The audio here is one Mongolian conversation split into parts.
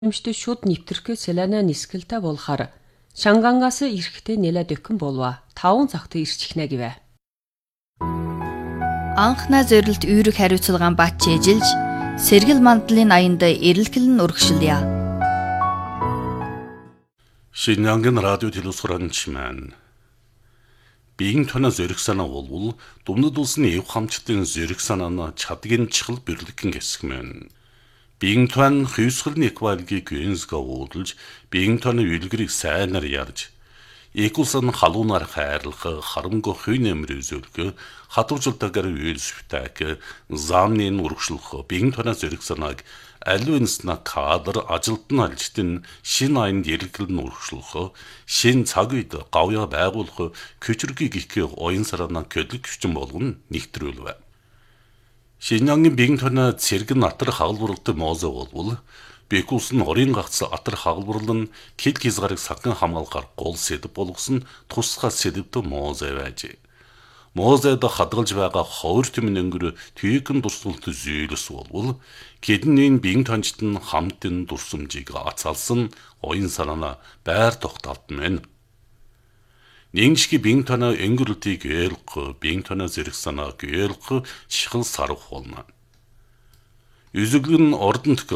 Эмчтэй шууд нэвтрэхээ селана нисгэлтэй болохоор Шангангаас ирэхдээ нэлээд өкөн болва 5 цагт ирчихнэ гэвэ. Анхна зорилт үүрэг хариуцлагаан бат чэжилж сэргэл мандлын аянд эрэлхэлн урагшилъя. Шинжангийн радио телевизорын биеийн тоноо зөрөх санаа болвол думнад улсын эв хамчтын зөрөх санааны чадгийн чихэл бүрлэгэн гэсгмэн. Биеийн тон хүйсгэлний эквалгийг гүнсгэ уудалж, биеийн тоны үлгэрийг сайнаар ярьж, экулсан халуунаар хайрлах, харамгүй хүй нэмэр үзүүлэх, хатваржултаагаар үйлсвтайг, замнын урагшлах, биеийн тоноо зөрөх санааг алвинсна кадр ажилтны алжтын шин айнд эргэлэн урагшлах, шин цаг үед гавья байгуулах, көчргийг их оюн сарана көдлөг хүчин болгон нэгтрүүлвэ. Шинжангийн биеийн тоноо цэргэн атар хагалбарлалтай моозо болвол бекус нь орын гагц атар хагалбарлал нь кил хязгаарыг саган хамгаалахаар гол сэдв болгосон тусгай сэдвтэй моозо байж. Моозод хадгалж байгаа ховор төмөн өнгөр түйгэн дурсгалт зөөлөс болвол кедний биеийн тончт нь хамтын дурсамжийг ацаалсан оюн санаана байр тогтоолтмэн. Нэгшги биеийн тоноо өнгөрлөлтийг ойлгох, биеийн тоноо зэрэг санааг ойлгох чихэл сарах болно. Үзэглэн ордонтг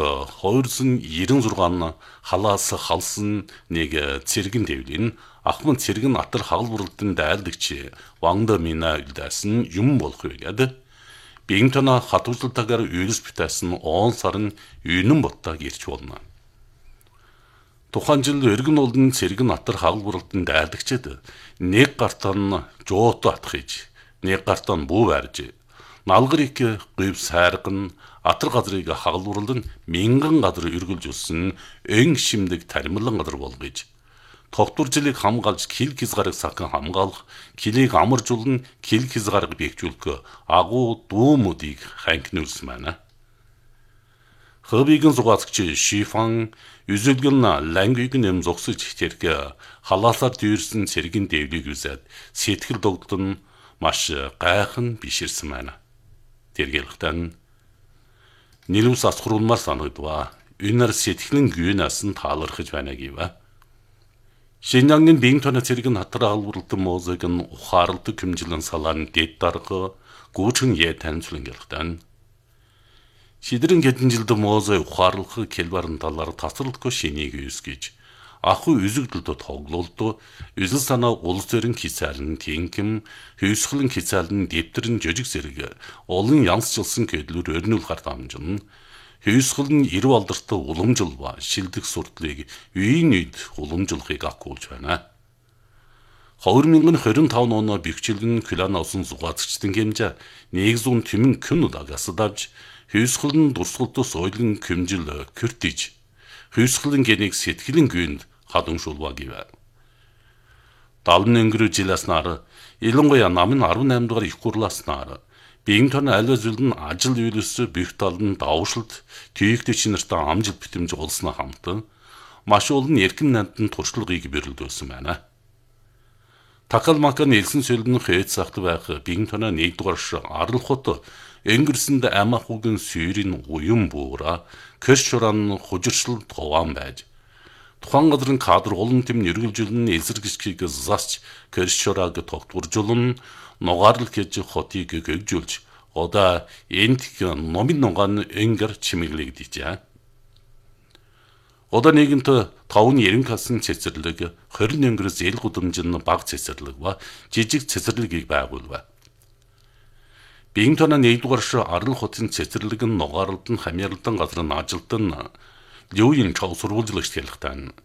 296 халаас халсан нэг цэргэн дэвлэн ахмад цэргэн атар хагалбарлалтын дайрлагч Ванда Мина үлдээсэн юм болох үед биеийн тоноо хатварлалтаагаар үйлс битээсэн он сарын үнэн боттаг ирч болно. Тухайн жил өргөн улдын цэргэн атар хагалбарлалтын дайрлагчид нэг гартан жуут атхиж, нэг гартан бүү барьж, налгарыг гүйв сайрган, атар газрыг хагалбарлал нь мянган газар үргэлж өссөн өн шимдэг таримлан газар болгож, тогтворжлыг хамгаалж кил хязгаарыг саган хамгаалах, килийг амаржуулн кил хязгаарыг бэхжүүлэх агуу дүүмүүдийг ханкнуулсан байна. Хөвигэн зугаацч шифан үзэлгэн лангиг нэм зогсож хичэрэг халаасаар дүүрсэн цэргийн дэвлийг үзээд сэтгэл догдон маш гайхан биширсэн байна. Тэргэлхтэн нилүүс асхруулмаар санагдва. Үнээр сэтгэлэн гүйнээс нь таалархаж байна гэвэ. Шинжангийн биеийн тоноо цэргийн хатар халбарлалтын моозыг нь ухаарлдаг хэмжилэн салаан дэд дарга гүүчгэн яа танилцуулан гэлхтэн. Шидрэн хэдэн жилд моозой ухаарлах келбарын талаар тасралтгүй шинийг үүсгэж, ахуй үзэгдэлд тоглолт, үзэл санаа улс төрийн хязаалн тэнхэм, хүйсгэлэн хязаалн дэвтэрэн жижиг зэрэг, олон янзчилсан гэдлүүр өрнүүлэхээр дамжин, хүйсгэлэн эрв алдартай уламжил ба шилдэг сурдлыг үеийн үед уламжлахыг акуулж байна. 2025 оны бэхжилгэн Киланосын зугаацчдын хэмжээ 100 тэмэн күн удаагаас давж, хүйсгэлэн дурсгалдус ойлон këмжил кертиж, хүйсгэлэн гэнийг сэтгэлэн гүйнд хадамшуулва гэвэ. 70 өнгөрөө жиласнаар, илэнгуяа намын 18 дугаар их хурлааснаар, биеийн тоноо аливаа зүйл нь ажил үйлс бих тал нь давшилт, түйгтэй чинартай амжилт битэмж олсноо хамт, маш олон эргэн найданд туршлагыг бэрэлдүүлсэн байна. Такал макан элсэн сөлдөн хөөц сахт байх биеийн тоноо 1 дугаар аралхот өнгөрсөнд амахугийн сүйрийн уян буура кэш шуран хужиршил тован байж тухайн газрын кадр олон тэм нэргэлжүүлэн эсэргэгчийг засч кэш шураг тогтворжуулн нугаарлал гэж хотыг гэгжүүлж одоо энт номын нугаан энгэр чимэглэгдэжээ. Одоо нэгэнт 5-ны 90 калсын цэцэрлэг 20 өнгөр зээл гудамжин баг цэцэрлэг ба жижиг цэцэрлэгийг байгуулва. Биеийн тоноо 1 дугаар арал хотын цэцэрлэг нь нугаарлалд нь хамьярлалдан газар нь ажилтан Льюин Чоу сурвалжлагч хэлэхтэн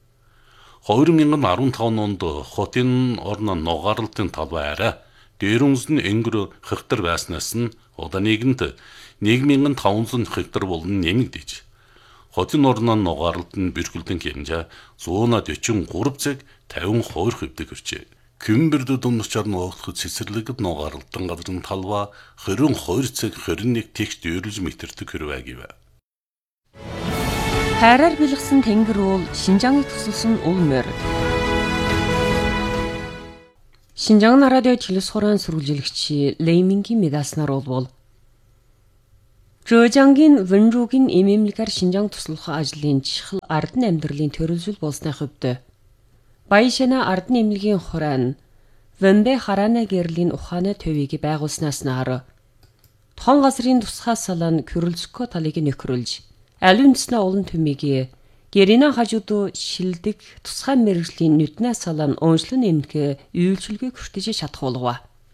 2015 онд хотын орн нугаарлалтын талбай арай дээрүнс нь өнгөр хектар байснаас нь одоо нэгэнт 1500 хектар болон нэмэгдэж хотын орн нугаарлалд нь бэрхүүлдэн хэмжээ 143 цаг 52% хүрчээ. Кюмберд дундчаар нуугдах цэцэрлэгд нугаарлалтан газрын талбай 22 цаг 21 тэгш дөрвж метртэй хүрвэ гэвэ. Хайраар бэлгсэн тэнгэр уул Шинжааныг тусалсан уул морь. Шинжаан радио телевизорын сурвалжлагч Леймингийн медаснаар болвол Жожангийн Вэнжүүгийн эмэмлэгээр шинжаан туслах ажлын чухал ардын амьдралын төрөлжил болсны хувьд Баяшина ардын эмнэлгийн хураан Вэнбэ хараана гэрлийн ухааны төвийг байгуулснаас нар тохон газрын тусгай салан Кюрльско талыг нөхрөлж аливаа нүцнэ олон төмийг гэрина хажууд шилдэг тусгай мэрэгжлийн нүднэ салан онцлон эмнэлэг үйлчилгээ хүртэж чадах болов.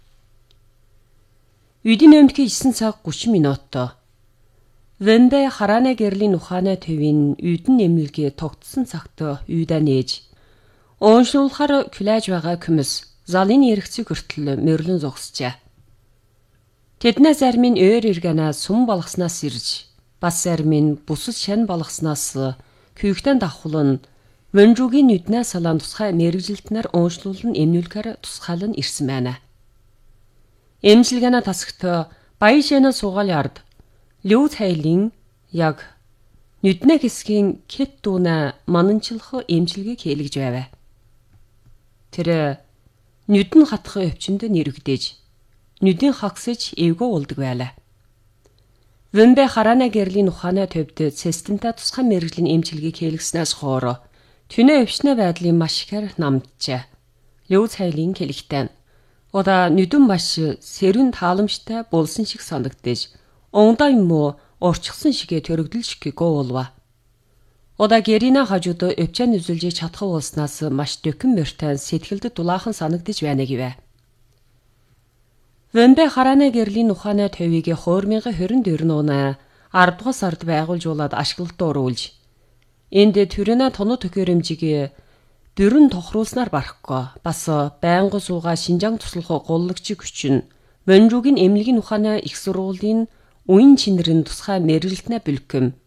Үдийн эмнэлгийн 9 цаг 30 минут. Вэнбэ хараана гэрлийн ухааны төвийн үдэн эмнэлгийн тогтсон цагт үйдэ нээж онцлуулахаар күлээж байгаа хүмүүс залын эргэцэг хүртэл мөрлөн зогсжээ. Тэднээс зарим нь өөр иргэнаа сум болгоснаас ирж, бас зарим нь бусад шань болгоснаас күйгтэн давхулан Вэнжүүгийн нүднэ салаан тусгай мэрэгжилтнэр онцлуулан эмнүүлэхээр тусгаалan ирсэн байна. Эмчилгээна тасагт Баяшина суугаал ярд Лю Цайлин яг нүднэ хэсгийн кет дүүнэ мананчлах эмчилгээг хийлгэж байв. Тэр нүдэн хатах өвчнөд нэрвэгдээж нүдийн хагсаж эвгөө улдаг байлаа. Вэнбэ хараана гэрлийн ухааны төвд системтэй тусгай мэрэгжлийн эмчилгээг хийлгэснээс хойш түнэ өвчнө байдлын маш ихээр намжжээ. Лю Цайлин хэлэхдээ удаа нүдэн маш сэрүүн тааламжтай болсон шиг санагдаж ондоо юм уу орчихсон шигэ төрөгдөлшгүй гоолва. Удаа гэрина хажууд өвчэн үзүүлж чадах болснаас маш дөкөн мөртөө сэтгэлд дулаахан санагдаж байна гэвэ. Вэнбэ хараана гэрлийн ухааны төвийг 2022 оны 10 дугаар сард байгуулжуулаад ашиглалт оруулж энд төрөнө тоноо төхөөрөмжийг дөрөн тохируулснаар барахгүй бас байнга суугаа шинжаан туслах голлогч хүчин Вэнжүүгийн эмнэлгийн ухааны их сургуулийн үеийн чинэрийн тусгай мэрэгжилтнэ бэлгэм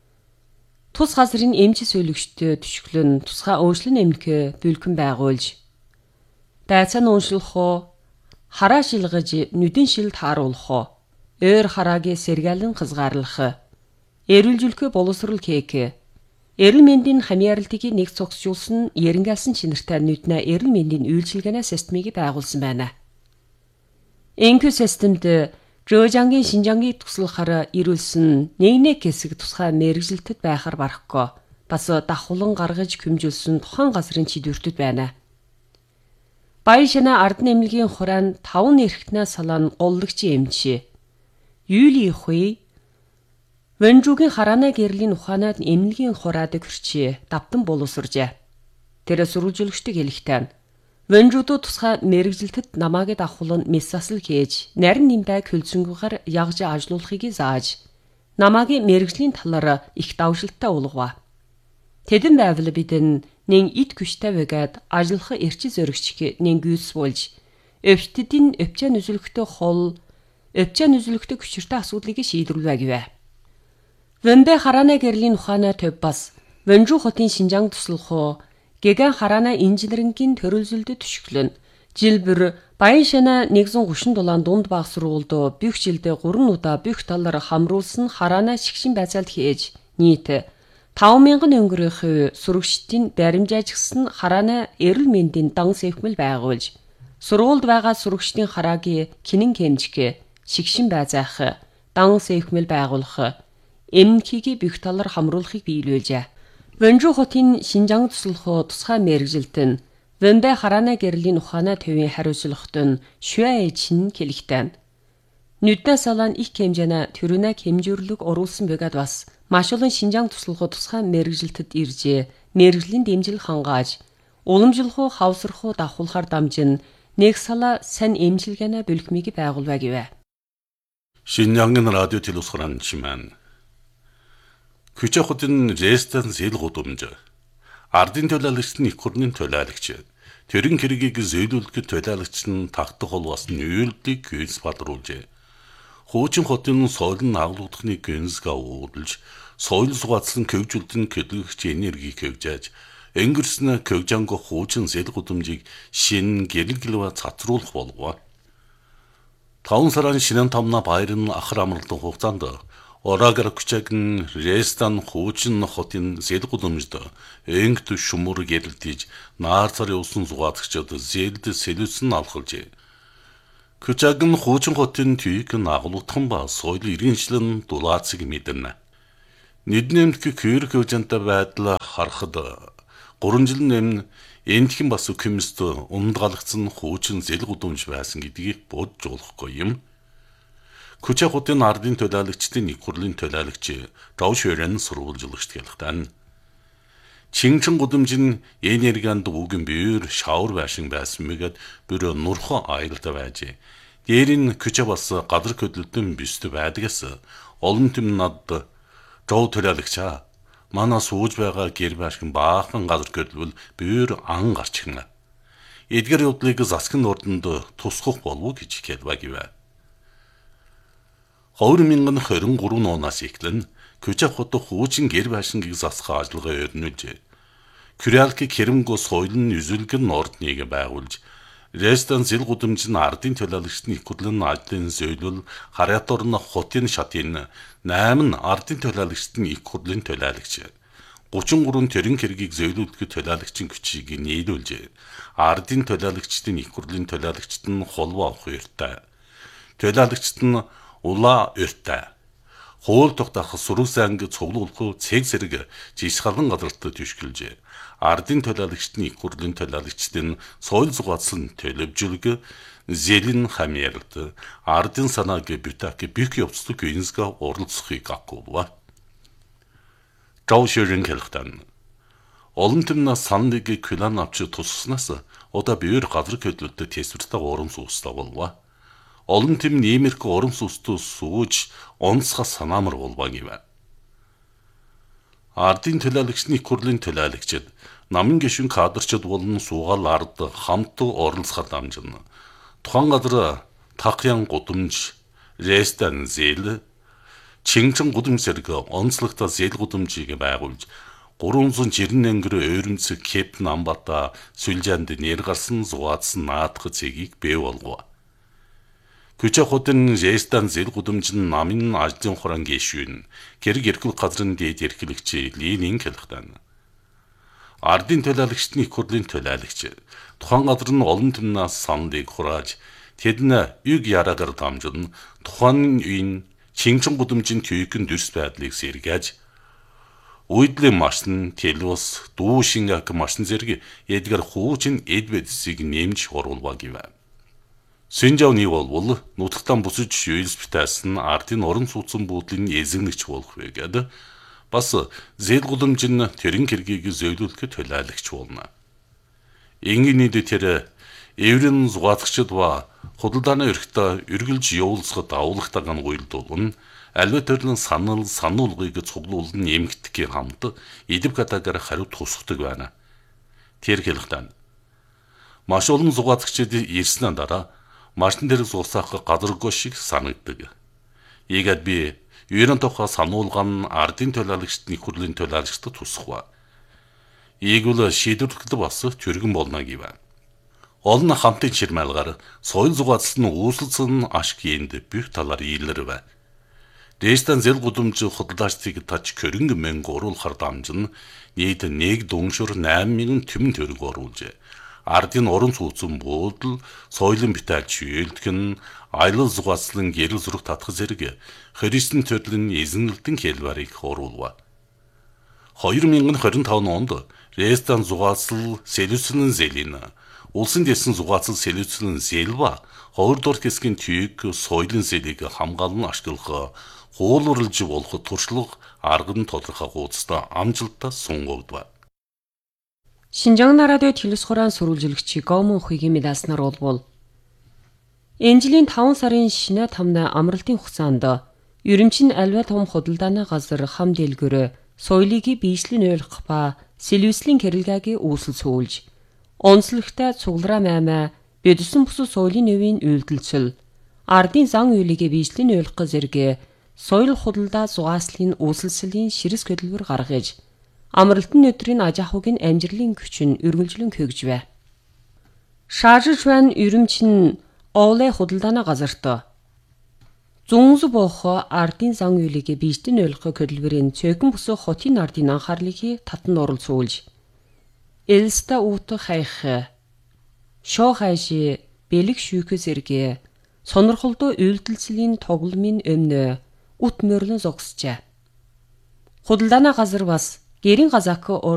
тус газрын эмч сөөлөгчтэй төшөглөн тусгай өөрчлөн эмнэлэг бэлгэм байгуулж дайцаан уншлах хараа шилгэж нүдэн шил тааруулах, өөр хараагийн сэргэлэн хязгаарлах, эрүүлжүүлэх боловсрол хийх, эрүүл мэндийн хамааралтыг нэг цогцжуулсан эренгэлсэн чинэртэй нүднэ эрүүл мэндийн үйлчилгээний системийг байгуулсан байна. Энэхүү системд Жожангийн шинжаангийг туслахаар ирүүлсэн нэг хэсэг тусгай мэрэгжилтэд байхаар барахгүй, бас давхулан гаргаж хэмжүүлсэн тухайн газрын чиглэлүүд байна. Баяшина ардын эмнэлгийн хураан 5 нэрхтнээ салаан голлогч эмч Юли Хуй Вэнжүүгийн хараана гэрлийн ухаанаад эмнэлгийн хураад хүрчээ давтан боловсржээ. Тэр сурвалжуулагчдыг хэлэхдээ Вэнжүүдүүд тусгай мэрэгжилтэд намаагийн давхулан мессасл хийж нарийн нэмбэг хөлзөнгөөр ягж ажиллуулахыг зааж намаагийн мэрэгжлийн талаар их давшилттай уулгав. Тэдэн байвал бидэн нэн ид күштэй байгаад ажиллах эрчи зөрөгчг нэн гүйс болж өвчтдийн өвчэн үзүүлэхтэй хол өвчэн үзүүлэхтэй хүчиртэй асуудлыг шийдвэрлэв гэвэ. Вэнбэ хараана гэрлийн ухааны төв бас Вэнжүү хотын шинжаан туслах гэгэн хараана инженерингийн төрөлжөлдөд төшөглөн жилбэр Баяшина 137 дунд баг сургуульд бүх жилдээ 3 удаа бүх талаар хамруулсан хараана шигшин байцаалт хийж нийт 5,000 өнгөрөх сурагчдын баримжаажгсан хараана эрүүл мэндийн дан сэвхмэл байгуулж сургуульд байгаа сурагчдын хараагийн кинэн хэмжих, шигшин байцаах, дан сэвхмэл байгуулах, эмнэлгийг бүх талаар хамруулахыг биелүүлжээ. Вэнжүү хотын шинжаан туслах тусгай мэрэгжилт нь Вэнбэ хараана гэрлийн ухааны төвийн хариуцлагт нь шүэ чин хэлэхдээ нүднэ салаан их хэмжээний төрөнө хэмжүүрлэг оруулсан байгаад бас маш олон шинжаан туслах тусгай мэрэгжилтэд ирж мэрэгжлийн дэмжлэг хангааж уламжлах хавсрах давхуулахар дамжин нэг сала сайн эмчилгээний бөлгмийг байгуулваа гэвэ. Шинжаангийн радио телевизхоран чимэн Küçük хотын ресторан зээл гудамж ардын төлөөлөгчдийн их хурлын төлөөлөгч төрийн хэргийг зөөлүүлэх төлөөлөгч нь тагтах холбоос нь үйлдэлийг гүйс бадруулжээ. Хуучин хотын соёлын агуулгын гэнсгээ уулж соёл сугаацлан көвжүүлтэн хөдөлгөгч энергийг хөвжээж өнгөрсөн көвжанго хуучин зээл гудамжийг шин гэрэлгэлва цацруулах болов. 5 сарын шинэн тамна баярын ахар амралтын хугацаанд Орагар күчэгэн ресторан хуучин хотын зээл гудамжид энгт шумур гэрэлтиж наар царын усан сугаацчид зээлд сэлүүсэн алхалжээ. 그 작은 호중 같은 뒤그 나글로통 바 소일 иргэншлэн дулаацыг мэднэ. Нийтнэмт кэр көжэнтэй байдлаа харахад 3 жил нэмн энтхэн бас күмст умдгалагдсан хуучин зэл гудамж байсан гэдгийг бодж олохгүй юм. Күчэхотын ардын төлөөлөгчдийн нэг хурлын төлөөлөгч Даушөрэн сурвалжилагч гэлхтэн. Чинчин гудамжин энергианд үгэн бээр шаур байшин байсан мэгэд бүр нурхо айлтаа байж. Дээрийн күчэ бас гадар көдлөлтөн бюст байдгаас олон төм над Дау төлөөлөгчаа манай сууж байгаа гэр байшин баахан гадар көдлөл бээр ан гарч гинэ. Эдгээр явдлыг засгийн ордонд тусгах болов гэж хэлвэгэв. 2023 оноос эхлэн Күчэхот хуучин гэр байшингийг засах ажиллагаа өрнүүлж, Кюралки Керэмго соёлын үзүүлгэн ордныг байгуулж, Рестан зэл гудамжин ардын төлөөлөгчдийн их хурлын ажлын зөвлөл Хариаторн хотын шатын 8 ардын төлөөлөгчдийн их хурлын төлөөлөгч 33 төрийн хэргийг зөвлөлдөх төлөөлөгчийн күчийг нийлүүлж, ардын төлөөлөгчдийн их хурлын төлөөлөгчд нь холбоо авах ёртой. Төлөөлөгчд нь улаа ёртой. Хоол тогтоох сураг санг цуглуулах цэг зэрэг жишгалан газарт түшгэлж, ардын төлөөлөгчдийн их хурлын төлөөлөгчдийн соёл зугаацсан төлөвжүүлэг зэлэн хамьяалт ардын санааг бүтэх бик явцлыг инсга оролцохыг акуулва. Даушөрэн хэлхтэн. Олон төмнө саныг күлэн авч тусснаас одоо бээр газар көдлөлтөд тэсвэртэй урам суустай болва. Олон төм нэмэрх урам суустай сууж онцгой санаамар болваа гэв. Ардын төлөөлөгчдийн их хурлын төлөөлөгчд намын гишүүн кадрчид болон суугаал ард хамт оролцоход амжина. Тухайн газар Такян гудамж, Рестан зэл, Чинчин гудамж зэрэг онцлогтой зэл гудамжийг байгуулж 390 ангир ойрмцэг Кэптэн Амбата сүлжээнд нэр гарсан зугаацсан наадах цэгийг бий болгов. Күчэхотын Рестан зэл гудамжин намын ажлын хорон гишүүн гэрэг эрхлэх газрын дээд эрхлэгч Ленин хэлхтэн. Ардын төлөөлөгчдийн их хурлын төлөөлөгч тухайн газар нь олон төмнөөс сандыг хурааж тэдний юг яраагаар дамжин тухайн үеийн Чинчин гудамжин түйхэн дүрс байдлыг сэргээж үйдлэн машин телус дүүшин ак машин зэрэг эдгээр хуучин эдбэдсийг нэмж оруулва гэв. Синжауны болвол нутагтан бусаж юйлспитасан ардын орон сууцсан буудлын эзэмнэгч болох байгаад бас зэл гудамжин тэрэн хэргийг зөвлөлөх төлөөлөгч болно. Ингийн нийт тэр эврэн зугаацчид ба худалдааны өрхтө эргэлж явуулсахад авлагтайган гуйлдуулна. Альва төрлийн сануулгыг цуглуулн эмгтгэхийн хамт эдв катагаар хариу тусахдаг байна. Тэр хэлхтэн. Маш олон зугаацчид ирснээр дараа машин дээр суусах газаргүй шиг санагддаг. Ийгэд би юурын тухай сануулган ардын төлөөлөгчдийн их хурлын төлөөлөгчдөд тусахва. Ийгвэл шийдвэрлэлд бас түргэн болно гэв. Олон хамтын чирмэлгаар соёл зугаацсан үүсэлсэн ашиг энд бүх талаар ийлэрвэ. Рестан зэл гудамж худалдаачдыг тач көрөнгө мэнг оруулахар дамжин нийт нэг дүншөр 8,000 төмөн төгрөг оруулжээ. Ардын орон сууцсан буудал, соёлын битaalч үйлдэх, аялал зугаацлан гэрэл зураг татах зэрэг Христэн төрлийн эзэнэлтэн хэлбэрийг оруулва. 2025 онд Рестан зугаацл Селюцлэн зэлин, улсын дэсэн зугаацл Селюцлэн зэлва, хоёрдугаар хэсгийн түйг соёлын зэлийг хамгаалан ашиглах, хуулурлж болох туршлага арган тодорхой хуудастай амжилттай сунгагдва. Шинжаан нарадын телевиз хураан сурвалжлагч Гомон Хуигийн мэдээснаар болбол энэ жилийн 5 сарын шинэ тамны амралтын хугацаанд ерөнчин альва том худалдааны газар хам дэлгүүр соёлыг биешлэн ойлгох ба Селюцлэн кэрэлгагийн үүсэл суулж онцлогтой цуглараа маймаа бэдсэн бүс соёлын нөвийн үйлдэлцэл ардын зан үйлийг биешлэн ойлгох зэрэг соёл худалдаа зугааслын үүсэлслийн ширэс хөдөлгөөр гаргаж амралтын өдрийн аж ахуйн амжилтын хүчин өргөлжлөн хөгжвэ. Шаажиж байна ерөнчин Оле худалдааны газарт зүүнз бох ардын зан үйлийг биештэн ойлгох хөдөлгөөрийн цөөхөн бүс хотын ардын анхаарлыг татан оролцуулж элста ут хайх шоо хайши бэлэг шүүх зэрэг Сонирхолтой үйлдэлцлийн тогломын өмнө ут мөрлөн зогсжээ. Худалдааны газар бас гэрийн газаак